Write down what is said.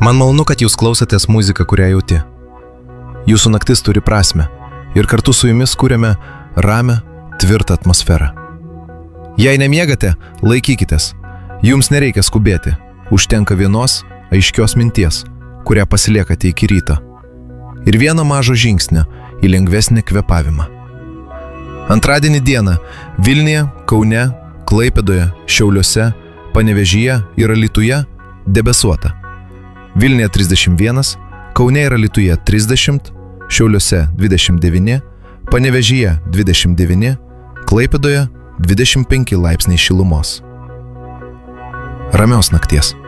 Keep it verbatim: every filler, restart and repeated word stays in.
Man malonu, kad jūs klausotės muziką, kurią jauti. Jūsų naktis turi prasmę ir kartu su jumis kūrėme ramią, tvirtą atmosferą. Jei nemiegate, laikykitės. Jums nereikia skubėti. Užtenka vienos aiškios minties, kurią pasiliekate iki ryto. Ir vieno mažo žingsnio į lengvesnį kvėpavimą. Antradienį dieną Vilniuje, Kaune, Klaipėdoje, Šiauliuose, Panevėžyje ir Alytuje debesuota. Vilniuje trisdešimt vienas, Kaune ir Alytuje trisdešimt, Šiauliuose dvidešimt devyni, Panevėžyje dvidešimt devyni, Klaipėdoje dvidešimt penki laipsniai šilumos. Ramios nakties.